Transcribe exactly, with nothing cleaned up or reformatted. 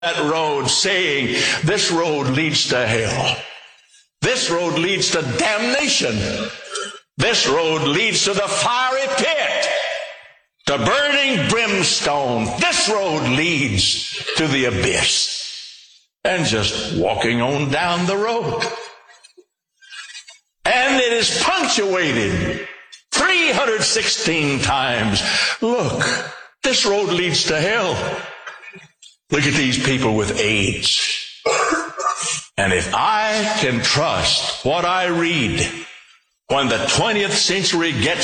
that road saying, this road leads to hell. This road leads to damnation. This road leads to the fiery pit, to burning brimstone. This road leads to the abyss. And just walking on down the road. And it is punctuated three hundred sixteen times. Look, this road leads to hell. Look at these people with AIDS. And if I can trust what I read, when the twentieth century gets